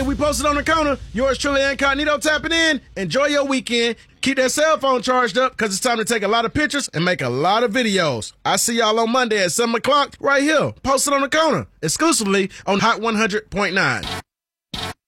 we posted on the corner. Yours truly, Incognito, tapping in. Enjoy your weekend. Keep that cell phone charged up because it's time to take a lot of pictures and make a lot of videos. I see y'all on Monday at 7 o'clock right here. Posted on the corner. Exclusively on Hot 100.9.